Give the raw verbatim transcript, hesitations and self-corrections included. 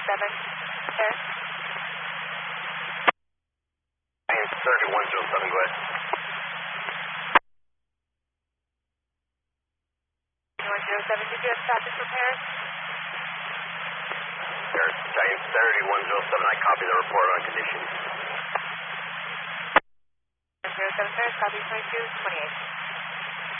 seven, Paris. Giant thirty-one zero seven, go ahead. one zero seven, did you have traffic for Paris? Paris, Giant thirty-one zero seven, I copy the report on conditions. one zero seven, Paris, copy twenty-two twenty-eight.